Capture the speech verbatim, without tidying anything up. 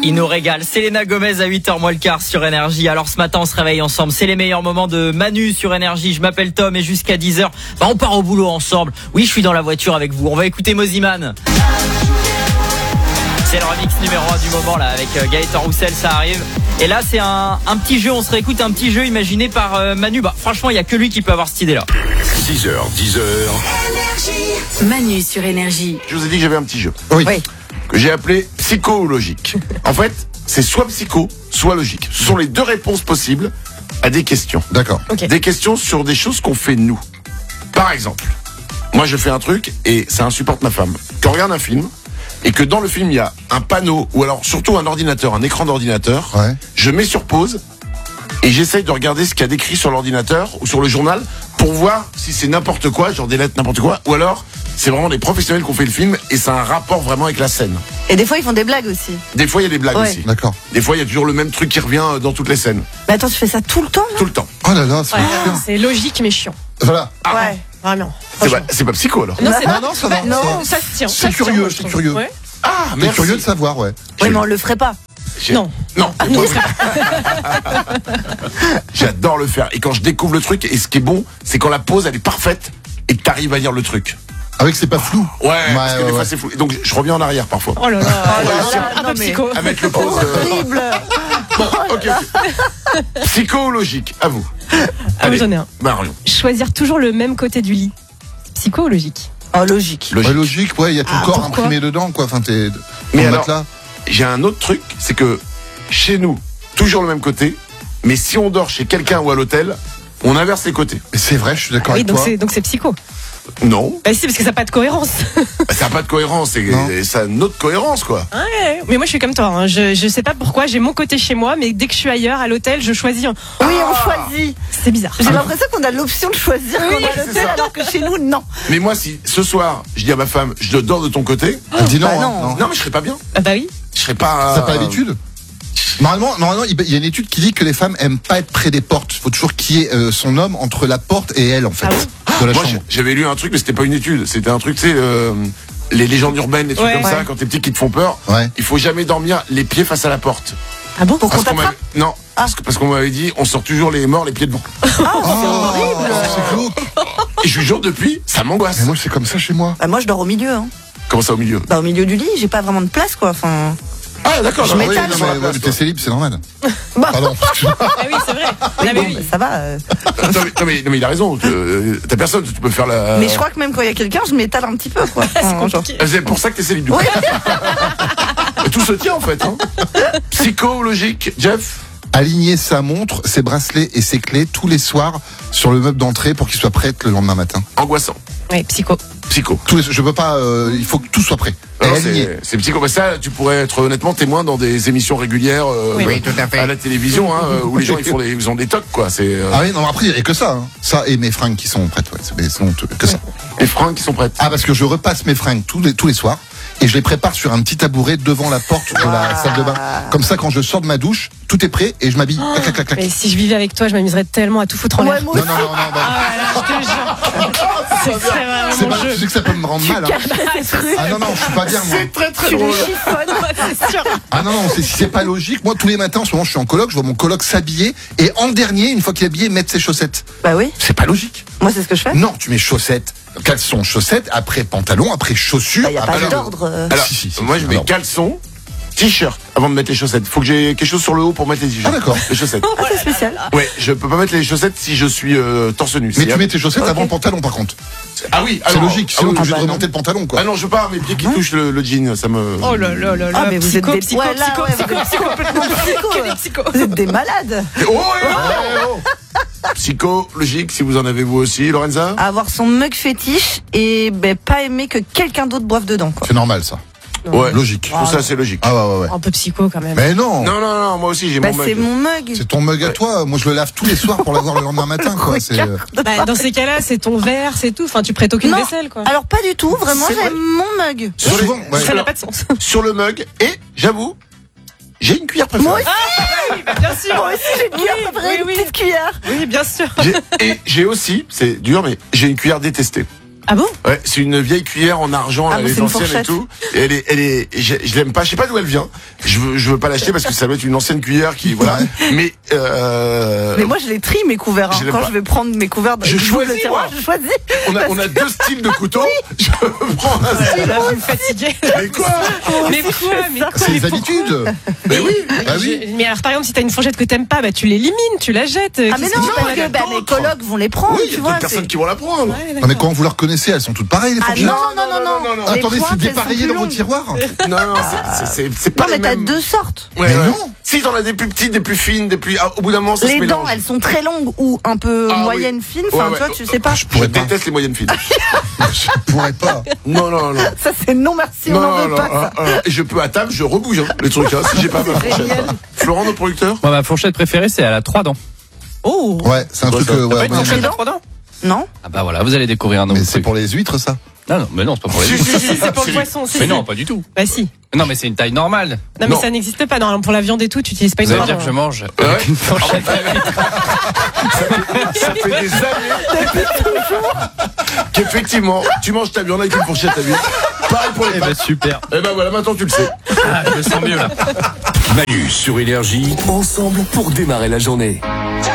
Il nous régale. Selena Gomez à huit heures moins le quart sur Énergie. Alors ce matin, on se réveille ensemble. C'est les meilleurs moments de Manu sur Énergie. Je m'appelle Tom et jusqu'à dix heures, bah, on part au boulot ensemble. Oui, je suis dans la voiture avec vous. On va écouter Moziman. C'est le remix numéro un du moment là avec Gaëtan Roussel, ça arrive. Et là c'est un, un petit jeu, on se réécoute un petit jeu imaginé par euh, Manu. Bah franchement il n'y a que lui qui peut avoir cette idée là. six heures, dix heures. Manu sur Énergie. Je vous ai dit que j'avais un petit jeu. Oui. Oui. Que j'ai appelé psycho ou logique. En fait, c'est soit psycho, soit logique. Ce sont les deux réponses possibles à des questions. D'accord. Ok. Des questions sur des choses qu'on fait nous. Par exemple, moi je fais un truc et ça insupporte ma femme. Quand on regarde un film et que dans le film il y a un panneau ou alors surtout un ordinateur, un écran d'ordinateur, Ouais. je mets sur pause et j'essaye de regarder ce qu'il y a décrit sur l'ordinateur ou sur le journal pour voir si c'est n'importe quoi, genre des lettres n'importe quoi, ou alors c'est vraiment des professionnels qui ont fait le film et ça a un rapport vraiment avec la scène. Et des fois, ils font des blagues aussi. Des fois il y a des blagues Ouais. aussi. D'accord. Des fois il y a toujours le même truc qui revient dans toutes les scènes. Mais attends, tu fais ça tout le temps, là? Tout le temps. Oh là là, c'est Ouais, chiant. c'est logique mais chiant. Voilà. Ouais. Vraiment. C'est pas, c'est pas psycho alors. Non, c'est Non, non, ça va. Non, ça- ça se tient. C'est ça se curieux, tient, moi, je c'est trouve. curieux. Ouais. Ah, T'es merci. curieux de savoir, ouais. Oui, mais on le ferait pas. J'ai- Non. Non. Ah, non, J'adore le faire. Et quand je découvre le truc, et ce qui est bon, c'est quand la pause elle est parfaite et que t'arrives à lire le truc. Ah oui, que c'est pas flou. Ouais, parce que ouais, des fois ouais. c'est flou. Et donc je reviens en arrière parfois. Oh là là. Un non, peu mais- psycho. À mettre le pause. euh, Horrible. Bon, ok, ok. Psycho ou logique, à vous. Ah, moi, j'en ai un. Marion. Choisir toujours le même côté du lit. Psycho ou logique? Oh, logique. Logique. Ouais, logique, ouais, il y a tout Ah, le corps pourquoi imprimé dedans, quoi. Enfin, t'es. Mais ton alors- matelas. J'ai un autre truc, c'est que chez nous, toujours le même côté, mais si on dort chez quelqu'un ou à l'hôtel, on inverse les côtés. Mais c'est vrai, je suis d'accord Oui, avec donc toi. c'est donc c'est psycho. Non, Bah si, parce que ça n'a pas de cohérence. ça n'a pas de cohérence, c'est Non. ça a une autre cohérence quoi. Ouais, mais moi je suis comme toi. Hein. Je je sais pas pourquoi. J'ai mon côté chez moi, mais dès que je suis ailleurs à l'hôtel, je choisis. un- Oui, on choisit. C'est bizarre. J'ai l'impression qu'on a l'option de choisir quand on est à c'est l'hôtel, ça. alors que chez nous, non. Mais moi, si ce soir, je dis à ma femme, je dors de ton côté, Elle dit non, bah hein, non. non. non mais je serais pas bien. Ah bah oui. Je serais pas. T'as pas l'habitude Normalement, normalement, il y a une étude qui dit que les femmes aiment pas être près des portes. Il faut toujours qu'il y ait euh, son homme entre la porte et elle, en fait, Ah de la Moi, chambre. j'avais lu un truc, mais c'était pas une étude. C'était un truc, tu sais, euh, les légendes urbaines, les trucs Ouais. comme ça, Ouais. quand t'es petit qui te font peur. Ouais. Il faut jamais dormir les pieds face à la porte. Ah bon? Pour qu'on Parce qu'on t'attrape. m'avait- non, parce que- parce qu'on m'avait dit, on sort toujours les morts les pieds devant. Oh, c'est glauque. Et je vous jure, depuis, ça m'angoisse. Mais moi, c'est comme ça chez moi. Bah, moi, je dors au milieu. Hein. Comment ça au milieu? Bah, au milieu du lit, j'ai pas vraiment de place, quoi. Enfin. Ah d'accord. Je non, Ah oui, m'étale non, sur la mais place, ouais, quoi. t'es célib, c'est normal. Bah. Pardon. Ah oui, c'est vrai. Ah, mais Bon, oui. bah, ça va. euh. non, mais, non, mais, non, mais il a raison. tu- euh, T'as personne, tu peux faire la. Mais je crois que même quand il y a quelqu'un, je m'étale un petit peu, quoi. C'est Enfin, genre- compliqué. Ah, c'est pour ça que t'es célib du coup. Tout se tient en fait. Hein. Psycho, logique, Jeff. Aligner sa montre, ses bracelets et ses clés tous les soirs sur le meuble d'entrée pour qu'il soit prêt le lendemain matin. Angoissant. Ouais, psycho. Psycho. Tous les, je peux pas, euh, il faut que tout soit prêt. Et Non, aligné. c'est c'est psycho. Mais ça, tu pourrais être honnêtement témoin dans des émissions régulières euh, Oui. euh, Oui, tout à fait. à la télévision, hein, euh, où les gens ils font des, ils ont des tocs quoi. C'est euh, Ah oui, non, après, il n'y a que ça. Hein. Ça et mes fringues qui sont prêtes, ouais. C'est mais sinon, tout- que ça. les fringues qui sont prêtes. Ah, parce que je repasse mes fringues tous les, tous les soirs et je les prépare sur un petit tabouret devant la porte de la salle de bain. Comme ça, quand je sors de ma douche, tout est prêt et je m'habille. Clac, clac, clac, clac. Mais si je vivais avec toi, je m'amuserais tellement à tout foutre en Ouais, l'air. moi Non, aussi. non, non, non, bah, Ah là, je te jure. C'est c'est c'est vraiment pas, mon tu jeu. sais que ça peut me rendre mal. Hein. Ah non, non, je suis pas bien, moi. Très très Tu drôle. le chiffonnes. C'est sûr. Ah non, non, c'est, si c'est pas logique. Moi, tous les matins, en ce moment, je suis en coloc, je vois mon coloc s'habiller et en dernier, une fois qu'il est habillé, mettre ses chaussettes. Bah oui. C'est pas logique. Moi, c'est ce que je fais. Non, tu mets chaussettes, caleçons, chaussettes, après pantalon, après chaussures. Bah, y a pas après- d'ordre. euh. Alors, Si, si, si, moi je mets alors. caleçon, t-shirt avant de mettre les chaussettes. Faut que j'ai quelque chose sur le haut pour mettre les t-shirts. Ah, d'accord. Les chaussettes. Ah, c'est spécial. Ouais, je peux pas mettre les chaussettes si je suis euh, torse nu. Mais C'est- tu mets tes chaussettes Ok. avant le pantalon, par contre. Ah oui, C'est alors- logique. ah Sinon, oui, tu es obligé bah de non. remonter le pantalon, quoi. Ah non, je veux pas mes pieds qui touchent le, le jean, ça me. Oh là là là là. Ah, mais vous êtes psycho, des- psycho, ouais, là, psycho, ouais, psycho, vous- psycho, complètement Psycho, Que ouais. des psychos. Vous êtes des malades. Oh, ouais, ouais, oh. Psycho, logique, si vous en avez vous aussi, Lorenza. Avoir son mug fétiche et ben, pas aimer que quelqu'un d'autre boive dedans, quoi. C'est normal, ça. Ouais, Logique. Je trouve ça c'est logique. Ah ouais, ouais, ouais. Un peu psycho quand même. Mais non. Non, non, non, moi aussi j'ai Bah, mon mug. c'est mon mug. C'est ton mug à toi. Moi, je le lave tous les soirs pour l'avoir le lendemain matin, quoi. C'est, euh, Bah, dans ces cas-là, c'est ton verre, c'est tout. Enfin, tu prêtes aucune Non. vaisselle, quoi. Alors pas du tout, vraiment C'est vrai. j'aime mon mug. Sur les- souvent, ouais. Ça n'a pas de sens. Sur le mug, et j'avoue, j'ai une cuillère préférée. Moi aussi, Oui, bah, bien sûr. moi aussi j'ai une cuillère Oui, préférée, oui, une petite cuillère. Oui, bien sûr. J'ai- et j'ai aussi, c'est dur, mais j'ai une cuillère détestée. Ah bon? Ouais, c'est une vieille cuillère en argent, Ah, elle mais est c'est une ancienne et fourchette. tout. Et elle est, elle est, je, je l'aime pas, je sais pas d'où elle vient. Je veux, je veux pas l'acheter parce que ça doit être une ancienne cuillère qui, voilà. Mais, euh, Mais moi, je les trie mes couverts. hein. Je l'aime Quand pas. je vais prendre mes couverts, Je j'ouvre choisis, le tiroir, moi. je choisis. on a, on a deux styles de couteaux. Je prends un style. Là, vous me fatiguez. Mais quoi? Mais quoi? Mais quoi? C'est Mais les pourquoi? habitudes. Mais oui. Bah oui. Je- Mais alors, par exemple, si t'as une fourchette que t'aimes pas, bah tu l'élimines, tu la jettes. Ah, mais Qu'est-ce non, que tu parce fais que là-dedans? bah, mes colocs vont les prendre, Oui, il y tu a vois. d'autres personnes c'est- qui vont la prendre. Ouais, Non, mais d'accord. quand vous leur connaissez, elles sont toutes pareilles, les Ah fourchettes. non, non, non, non, non. Les Attendez, pointes, c'est elles sont dépareillé plus dans vos longues. tiroirs. Non, non, c'est- c'est, c'est, c'est pas Non, mais les t'as mêmes. deux sortes. Ouais, Mais ouais. non. Si t'en as des plus petites, des plus fines, des plus, ah, au bout d'un moment, ça se Les mélange. dents, elles sont très longues ou un peu Ah, oui. moyennes, fines. Ouais, Enfin, ouais. tu vois, tu sais pas. Je Je pourrais pas. déteste les moyennes fines. Je pourrais pas. Non, non, non. Ça, c'est non merci, on Non, n'en veut non, pas. ah, ça. ah, et je peux à table, je rebouge hein, les trucs, hein, si j'ai pas ma fourchette. hein. Florent, notre producteur. Moi, ma fourchette préférée, c'est elle a trois dents. Oh! Ouais, c'est un Quoi, truc. ça euh, T'as ouais, pas une ouais, fourchette mais- à trois dents? Non? Ah bah voilà, vous allez découvrir un nouveau mais c'est truc. pour les huîtres, ça. Non, non, mais non, c'est pas pour les Si, huîtres. si, si, C'est pour le si. poisson, c'est Mais ça. non, pas du tout. Bah si. Non, mais c'est une taille normale. Non, mais Non. ça n'existe pas. Non, pour la viande et tout, tu utilises pas une Vous allez main. dire que je mange Ouais. avec une fourchette. Ça fait des années qu'effectivement, tu manges ta viande avec une fourchette à huître. Pareil pour les Eh ben pâtes. super. Eh ben voilà, maintenant tu le sais. Ah, je me sens mieux là. Manu sur Énergie, ensemble pour démarrer la journée.